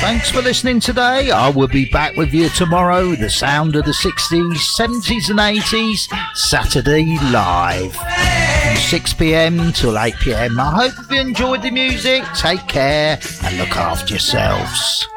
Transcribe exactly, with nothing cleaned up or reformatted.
Thanks for listening today. I will be back with you tomorrow. The sound of the sixties, seventies and eighties, Saturday live. From six p.m. till eight p.m. I hope you enjoyed the music. Take care and look after yourselves.